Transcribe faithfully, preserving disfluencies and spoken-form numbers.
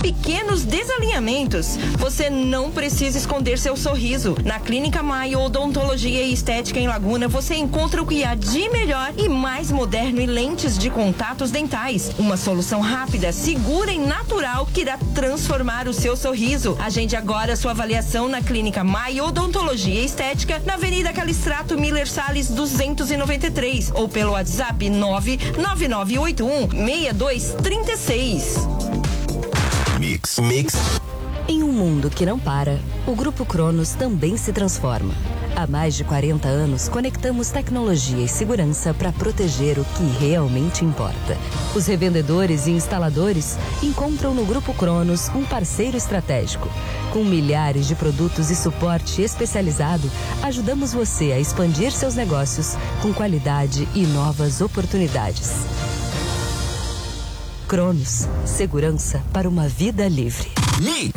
pequenos desalinhamentos. Você não precisa esconder seu sorriso. Na Clínica Maio Odontologia e Estética em Laguna, você encontra o que há de melhor e mais moderno em lentes de contatos dentais. Uma solução rápida, segura e natural que irá transformar o seu sorriso. Agende agora sua avaliação na Clínica Maio Odontologia e Estética, na Avenida Calistrato Miller Salles duzentos e noventa e três, ou pelo WhatsApp nove nove nove oito um seis dois três seis. Mix, mix. Em um mundo que não para, o Grupo Cronos também se transforma. Há mais de quarenta anos, conectamos tecnologia e segurança para proteger o que realmente importa. Os revendedores e instaladores encontram no Grupo Cronos um parceiro estratégico. Com milhares de produtos e suporte especializado, ajudamos você a expandir seus negócios com qualidade e novas oportunidades. Cronos, segurança para uma vida livre. Mix.